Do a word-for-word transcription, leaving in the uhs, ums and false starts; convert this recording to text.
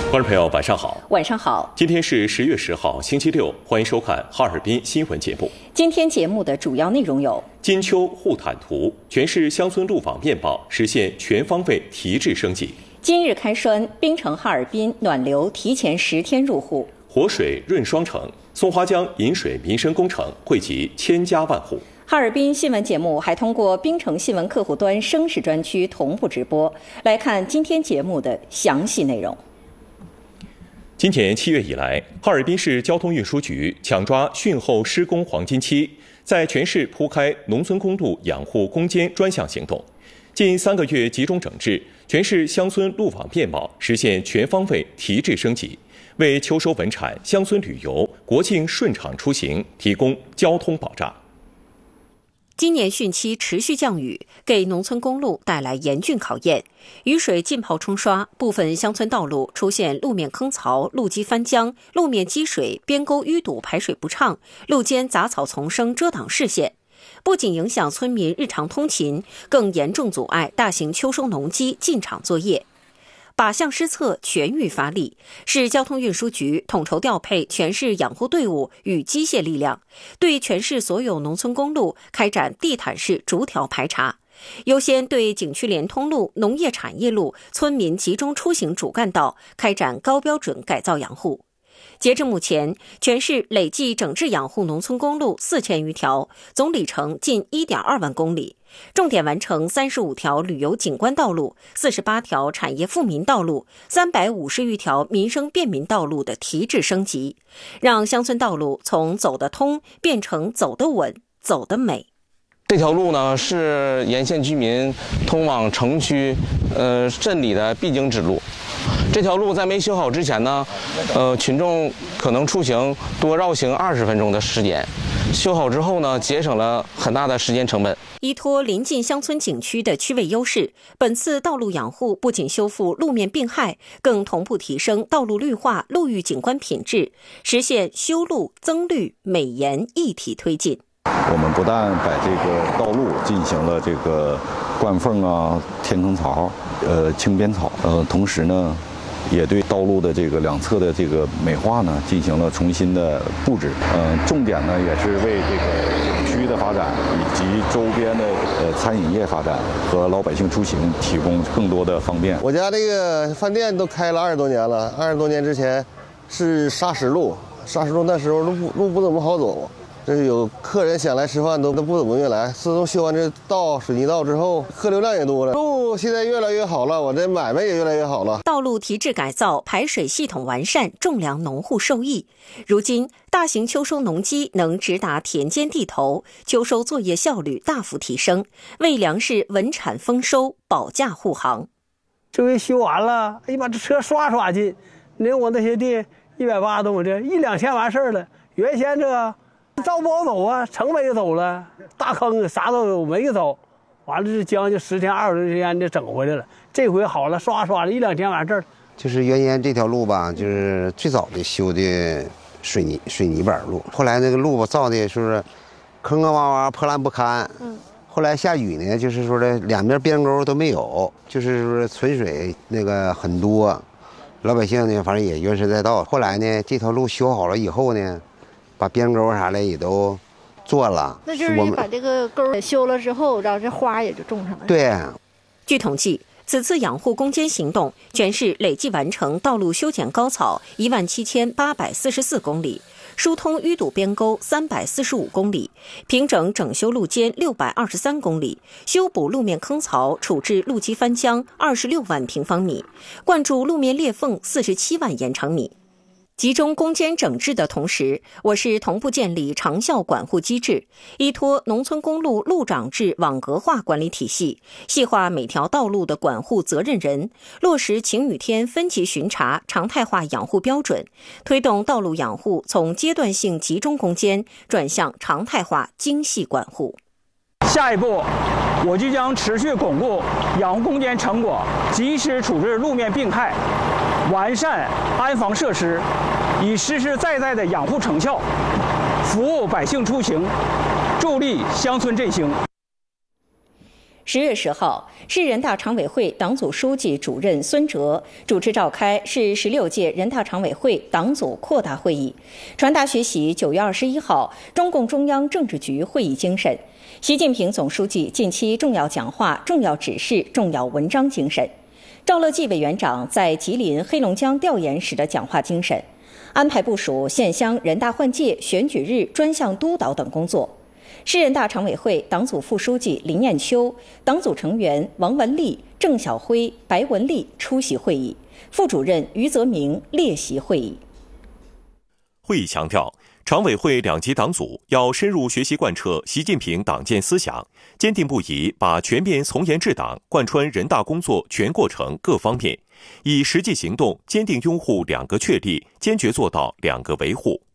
观众朋友，晚上好。 晚上好。 今天是十月十号，星期六，欢迎收看哈尔滨新闻节目。 今天节目的主要内容有： 金秋沪坦图，全市乡村路网面保实现全方位提质升级； 今日开栓，冰城哈尔滨暖流提前十天入户； 活水润双城，松花江引水民生工程惠及千家万户。 哈尔滨新闻节目还通过冰城新闻客户端声势专区同步直播。来看今天节目的详细内容。 今年七月以来，哈尔滨市交通运输局抢抓汛后施工黄金期，在全市铺开农村公路养护攻坚专项行动。近三个月集中整治，全市乡村路网面貌实现全方位提质升级，为秋收稳产、乡村旅游、国庆顺畅出行提供交通保障。 今年汛期持续降雨，给农村公路带来严峻考验。雨水浸泡冲刷，部分乡村道路出现路面坑槽、路基翻浆、路面积水、边沟淤堵排水不畅，路间杂草丛生遮挡视线。不仅影响村民日常通勤，更严重阻碍大型秋收农机进场作业。靶向施策，全域发力，市交通运输局统筹调配全市养护队伍与机械力量，对全市所有农村公路开展地毯式逐条排查，优先对景区连通路、农业产业路、村民集中出行主干道开展高标准改造养护。截至目前，全市累计整治养护农村公路四千余条，总里程近 一点二万公里，重点完成三十五条旅游景观道路、四十八条产业富民道路、三百五十余条民生便民道路的提质升级，让乡村道路从走得通变成走得稳、走得美。 这条路呢是沿线居民通往城区、呃镇里的必经之路。这条路在没修好之前呢，呃，群众可能出行多绕行二十分钟的时间。修好之后呢，节省了很大的时间成本。 依托临近乡村景区的区位优势，本次道路养护不仅修复路面病害，更同步提升道路绿化、路域景观品质，实现修路增绿美颜一体推进。 我们不但把这个道路进行了这个灌缝啊、填坑槽、呃清边草，呃，同时呢，也对道路的这个两侧的这个美化呢进行了重新的布置。呃，重点呢也是为这个景区的发展以及周边的呃餐饮业发展和老百姓出行提供更多的方便。 我家这个饭店都开了二十多年了，二十多年之前是砂石路，砂石路那时候路不路不怎么好走。这是有客人想来吃饭都都不怎么愿意来。自从修完这道水泥道之后，客流量也多了，路现在越来越好了，我这买卖也越来越好了。 道路提质改造，排水系统完善，种粮农户受益。如今，大型秋收农机能直达田间地头，秋收作业效率大幅提升，为粮食稳产丰收保驾护航。 这回修完了，哎呀妈，这车刷刷进，你看我那些地一百八十多亩地，一两天完事儿了。原先这个道不好走啊，城没给走了，大坑啥都有没给走，完了是将近十天二十天就整回来了。这回好了，刷刷的一两天完事儿。 就是原先这条路吧，就是最早的修的水泥水泥板路，后来那个路吧造的就是坑坑洼洼、破烂不堪。嗯。后来下雨呢，就是说的两边边沟都没有，就是说存水那个很多，老百姓呢反正也怨声载道。后来呢，这条路修好了以后呢，把边沟啥的也都做了， 那就是你把这个沟修了之后，然后这花也就种上了。 对。 据统计，此次养护攻坚行动，全市累计完成道路修剪高草一万七千八百四十四公里，疏通淤堵边沟三百四十五公里，平整整修路肩六百二十三公里，修补路面坑槽、处置路基翻浆二十六万平方米，灌注路面裂缝四十七万延长米。集中攻坚整治的同时，我市同步建立长效管护机制，依托农村公路路长制网格化管理体系，细化每条道路的管护责任人，落实晴雨天分级巡查常态化养护标准，推动道路养护从阶段性集中攻坚转向常态化精细管护。 下一步，我就将持续巩固养护攻坚成果，及时处置路面病害，完善安防设施，以实实在在的养护成效，服务百姓出行，助力乡村振兴。 十月十号，市人大常委会党组书记、主任孙哲主持召开市十六届人大常委会党组扩大会议，传达学习九月二十一号中共中央政治局会议精神，习近平总书记近期重要讲话、重要指示、重要文章精神，赵乐际委员长在吉林、黑龙江调研时的讲话精神，安排部署县乡人大换届、选举日专项督导等工作。市人大常委会党组副书记林彦秋、党组成员王文丽、郑晓辉、白文丽出席会议，副主任于泽明列席会议。 会议强调，常委会两级党组要深入学习贯彻习近平党建思想，坚定不移把全面从严治党贯穿人大工作全过程各方面，以实际行动坚定拥护两个确立，坚决做到两个维护。